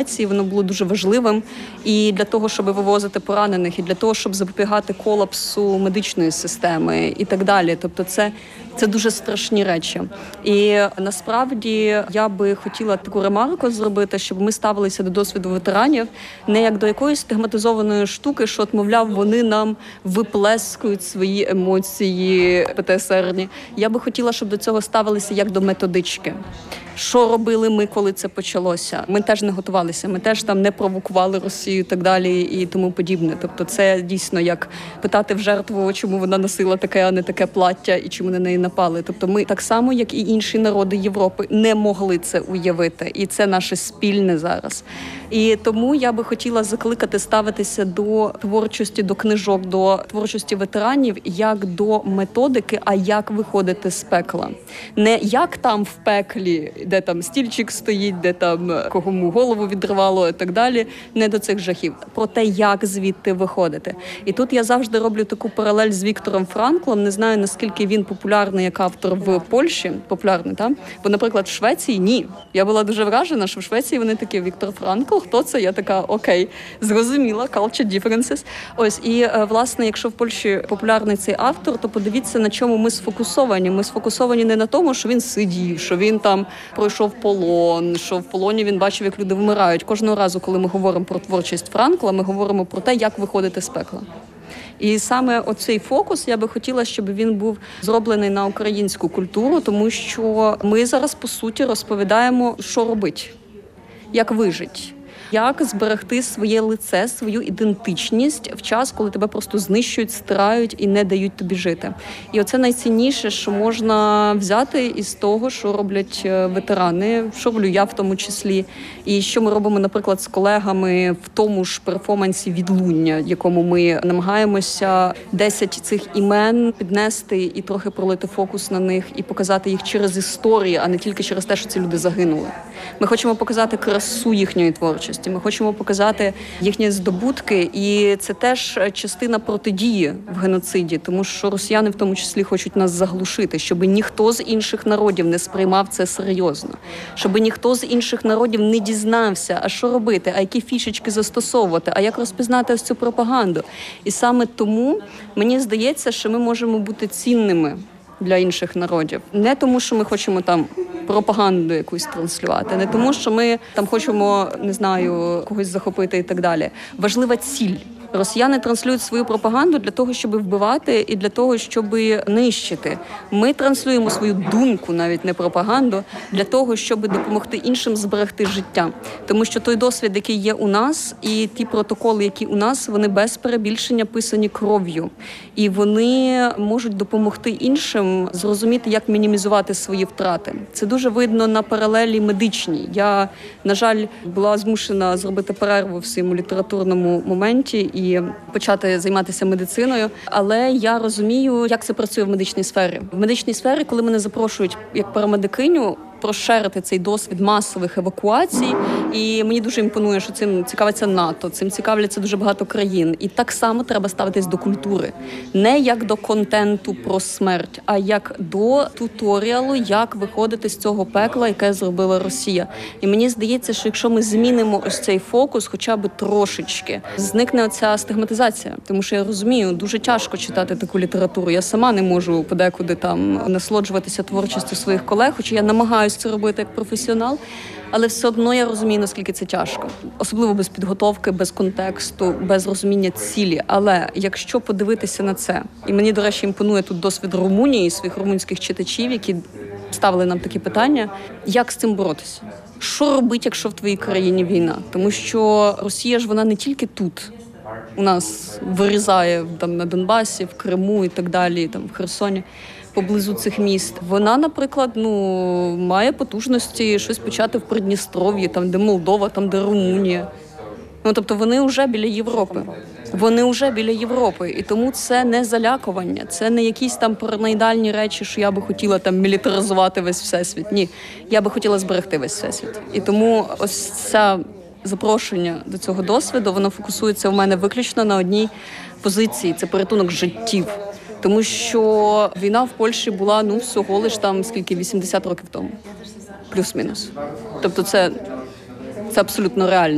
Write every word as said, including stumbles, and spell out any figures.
евакуації, воно було дуже важливим і для того, щоб вивозити поранених, і для того, щоб запобігати колапсу медичної системи і так далі. Тобто це, це дуже страшні речі. І насправді я би хотіла таку ремарку зробити, щоб ми ставилися до досвіду ветеранів не як до якоїсь стигматизованої штуки, що, от, мовляв, вони нам виплескують свої емоції ПТСРні. Я би хотіла, щоб до цього ставилися як до методички. Що робили ми, коли це почалося? Ми теж не готувалися, ми теж там не провокували Росію і так далі і тому подібне. Тобто це дійсно як питати в жертву, чому вона носила таке, а не таке плаття і чому на неї напали. Тобто ми так само, як і інші народи Європи, не могли це уявити. І це наше спільне зараз. І тому я би хотіла закликати ставитися до творчості, до книжок, до творчості ветеранів як до методики, а як виходити з пекла. Не як там в пеклі, де там стільчик стоїть, де там кому голову відривало і так далі, не до цих жахів. Про те, як звідти виходити. І тут я завжди роблю таку паралель з Віктором Франклом. Не знаю, наскільки він популярний як автор в Польщі. Популярний, так? Бо, наприклад, в Швеції – ні. Я була дуже вражена, що в Швеції вони такі: Віктор Франкл, хто це? Я така: окей, зрозуміла, culture differences. Ось, і, власне, якщо в Польщі популярний цей автор, то подивіться, на чому ми сфокусовані. Ми сфокусовані не на тому, що він сидів, що він там пройшов полон, що в полоні він бачив, як люди вмирають. Кожного разу, коли ми говоримо про творчість Франкла, ми говоримо про те, як виходити з пекла. І саме оцей фокус я би хотіла, щоб він був зроблений на українську культуру, тому що ми зараз, по суті, розповідаємо, що робити, як вижити. Як зберегти своє лице, свою ідентичність в час, коли тебе просто знищують, стирають і не дають тобі жити. І оце найцінніше, що можна взяти із того, що роблять ветерани, що роблю я в тому числі. І що ми робимо, наприклад, з колегами в тому ж перформансі «Відлуння», якому ми намагаємося десять цих імен піднести і трохи пролити фокус на них, і показати їх через історії, а не тільки через те, що ці люди загинули. Ми хочемо показати красу їхньої творчості. Ми хочемо показати їхні здобутки, і це теж частина протидії в геноциді, тому що росіяни в тому числі хочуть нас заглушити, щоб ніхто з інших народів не сприймав це серйозно, щоб ніхто з інших народів не дізнався, а що робити, а які фішечки застосовувати, а як розпізнати ось цю пропаганду. І саме тому мені здається, що ми можемо бути цінними для інших народів. Не тому, що ми хочемо там пропаганду якусь транслювати, не тому, що ми там хочемо, не знаю, когось захопити і так далі. Важлива ціль. Росіяни транслюють свою пропаганду для того, щоб вбивати і для того, щоб нищити. Ми транслюємо свою думку, навіть не пропаганду, для того, щоб допомогти іншим зберегти життя. Тому що той досвід, який є у нас, і ті протоколи, які у нас, вони без перебільшення писані кров'ю. І вони можуть допомогти іншим зрозуміти, як мінімізувати свої втрати. Це дуже видно на паралелі медичній. Я, на жаль, була змушена зробити перерву в своєму літературному моменті і почати займатися медициною. Але я розумію, як це працює в медичній сфері. В медичній сфері, коли мене запрошують як парамедикиню, розширити цей досвід масових евакуацій. І мені дуже імпонує, що цим цікавиться НАТО, цим цікавляться дуже багато країн. І так само треба ставитись до культури. Не як до контенту про смерть, а як до туторіалу, як виходити з цього пекла, яке зробила Росія. І мені здається, що якщо ми змінимо ось цей фокус хоча б трошечки, зникне оця стигматизація. Тому що я розумію, дуже тяжко читати таку літературу. Я сама не можу подекуди там насолоджуватися творчістю своїх колег, хоча я намагаюся це робити як професіонал, але все одно я розумію, наскільки це тяжко. Особливо без підготовки, без контексту, без розуміння цілі. Але якщо подивитися на це, і мені, до речі, імпонує тут досвід Румунії і своїх румунських читачів, які ставили нам такі питання, як з цим боротися? Що робити, якщо в твоїй країні війна? Тому що Росія ж вона не тільки тут. У нас вирізає там на Донбасі, в Криму і так далі, там в Херсоні, поблизу цих міст. Вона, наприклад, ну, має потужності щось почати в Придністров'ї, там де Молдова, там де Румунія. Ну, тобто вони вже біля Європи. Вони вже біля Європи. І тому це не залякування, це не якісь там параноїдальні речі, що я би хотіла там мілітаризувати весь всесвіт. Ні, я би хотіла зберегти весь всесвіт. І тому ось ця запрошення до цього досвіду, воно фокусується в мене виключно на одній позиції – це порятунок життів. Тому що війна в Польщі була, ну, всього лиш там, скільки, вісімдесят років тому. Плюс-мінус. Тобто це, це абсолютно реально.